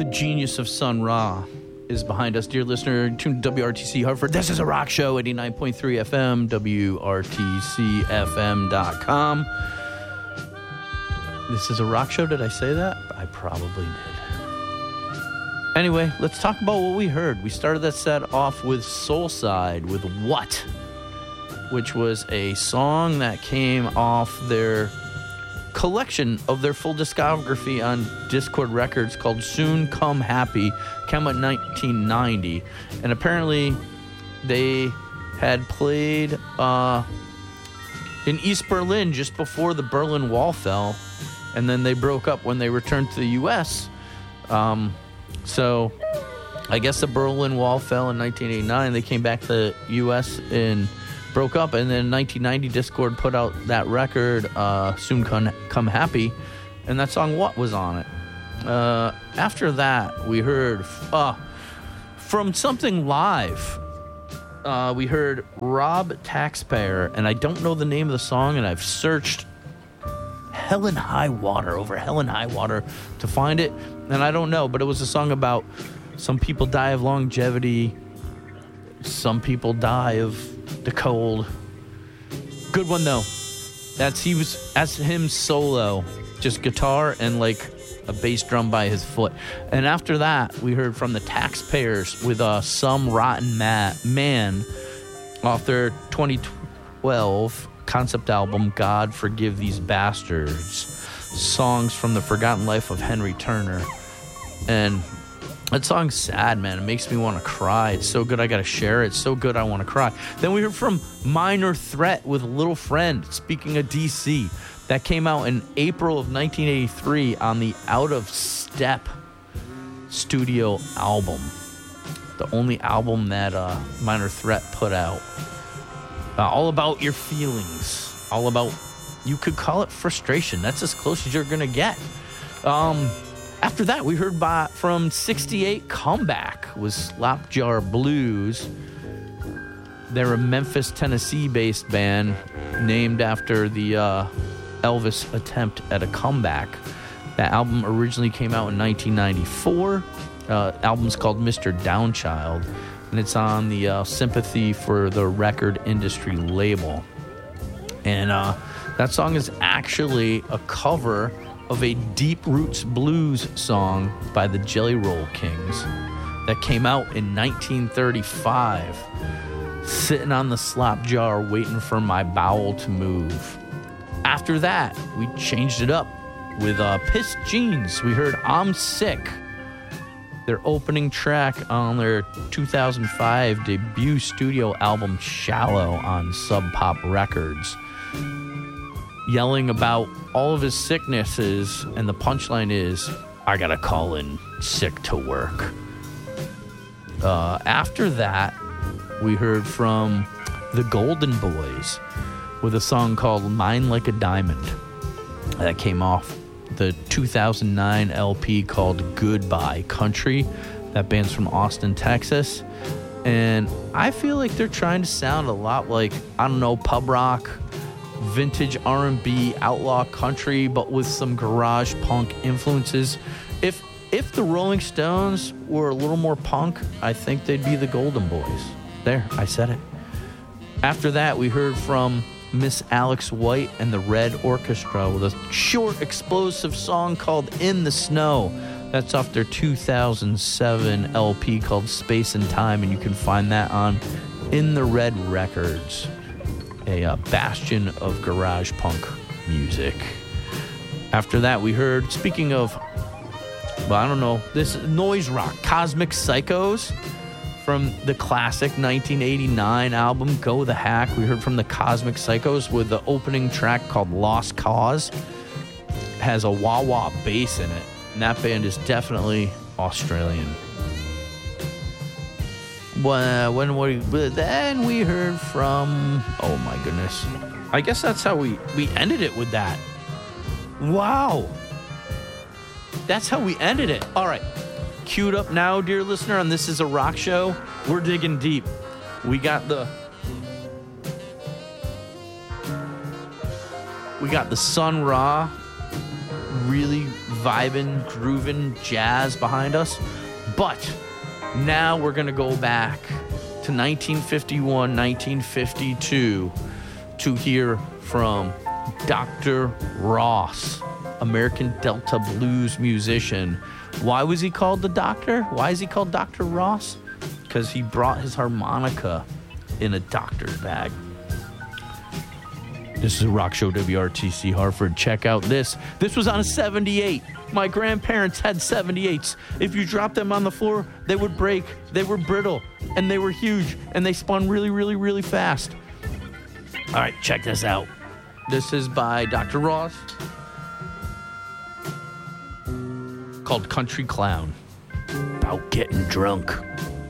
The genius of Sun Ra is behind us. Dear listener, tuned to WRTC Hartford. This is a rock show, 89.3 FM, WRTCFM.com. This is a rock show. Did I say that? I probably did. Anyway, let's talk about what we heard. We started that set off with Soulside with What, which was a song that came off their collection of their full discography on Dischord Records called Soon Come Happy. Came out in 1990, and apparently they had played in East Berlin just before the Berlin Wall fell, and then they broke up when they returned to the U.S. So I guess the Berlin Wall fell in 1989. They came back to the U.S. and broke up, and then in 1990 Dischord put out that record, Soon Come Happy, and that song What was on it. After that, we heard from Something Live, we heard Rob Taxpayer, and I don't know the name of the song, and I've searched hell and high water to find it, and I don't know, but it was a song about some people die of longevity, some people die of the cold. Good one though. That's him solo, just guitar and like a bass drum by his foot. And after that, we heard from the Taxpayers with Some Rotten Man off their 2012 concept album God Forgive These Bastards. Songs from the Forgotten Life of Henry Turner. And that song's sad, man. It makes me want to cry. It's so good I gotta share it. It's so good I want to cry. Then we heard from Minor Threat with Little Friend, speaking of DC. That came out in April of 1983 on the Out of Step studio album. The only album that Minor Threat put out. All about your feelings. All about, you could call it frustration. That's as close as you're going to get. After that, we heard from 68 Comeback with Slapjar Blues. They're a Memphis, Tennessee-based band named after the Elvis attempt at a comeback. That album originally came out in 1994. Album's called Mr. Downchild, and it's on the Sympathy for the Record Industry label. And that song is actually a cover of a Deep Roots Blues song by the Jelly Roll Kings that came out in 1935. Sitting on the slop jar waiting for my bowel to move. After that, we changed it up with Pissed Jeans. We heard I'm Sick, their opening track on their 2005 debut studio album Shallow on Sub Pop Records. Yelling about all of his sicknesses, and the punchline is, I gotta call in sick to work. After that, we heard from the Golden Boys with a song called Mine Like a Diamond. That came off the 2009 LP called Goodbye Country. That band's from Austin, Texas. And I feel like they're trying to sound a lot like, I don't know, pub rock, vintage R&B, outlaw country, but with some garage punk influences. If the Rolling Stones were a little more punk, I think they'd be the Golden Boys. There, I said it. After that, we heard from Miss Alex White and the Red Orchestra with a short, explosive song called In the Snow. That's off their 2007 LP called Space and Time, and you can find that on In the Red Records, a bastion of garage punk music. After that, we heard, speaking of, well, I don't know, this noise rock, Cosmic Psychos from the classic 1989 album Go the Hack. We heard from the Cosmic Psychos with the opening track called Lost Cause. It has a wah-wah bass in it, and that band is definitely Australian. Then we heard from, oh my goodness, I guess that's how we ended it with that. Wow, that's how we ended it. All right, queued up now, dear listener, on This Is a Rock Show. We're digging deep. We got the Sun Ra, really vibing, grooving jazz behind us. But now we're going to go back to 1951, 1952 to hear from Dr. Ross, American Delta blues musician. Why was he called the Doctor? Why is he called Dr. Ross? Because he brought his harmonica in a doctor's bag. This is a rock show, WRTC Hartford. Check out this. This was on a 78. My grandparents had 78s. If you dropped them on the floor, they would break. They were brittle, and they were huge, and they spun really, really, really fast. All right, check this out. This is by Dr. Ross, called Country Clown. About getting drunk.